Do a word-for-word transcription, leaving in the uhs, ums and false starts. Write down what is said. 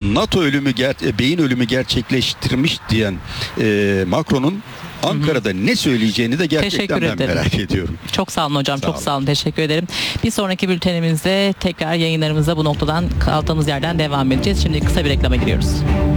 NATO ölümü, ger- beyin ölümü gerçekleştirmiş diyen e, Macron'un Ankara'da hı hı. ne söyleyeceğini de gerçekten ben merak ediyorum. Çok sağ olun hocam. Sağ çok olun. sağ olun. Teşekkür ederim. Bir sonraki bültenimizde tekrar yayınlarımıza bu noktadan kaldığımız yerden devam edeceğiz. Şimdi kısa bir reklama giriyoruz.